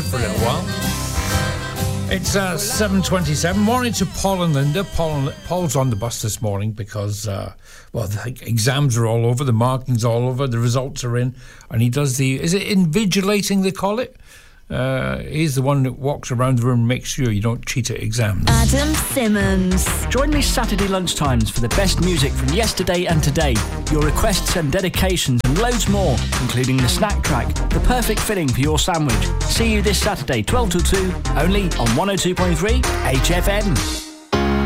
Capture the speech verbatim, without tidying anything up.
it for a little while. It's uh, seven twenty-seven. Morning to Paul and Linda. Paul, Paul's on the bus this morning because, uh, well, the exams are all over, the marking's all over, the results are in, and he does the, is it invigilating they call it? Uh, he's the one that walks around the room and makes sure you don't cheat at exams. Adam Simmons. Join me Saturday lunchtimes for the best music from yesterday and today, your requests and dedications and loads more, including the snack track, the perfect filling for your sandwich. See you this Saturday, twelve till two, only on one oh two point three H F M.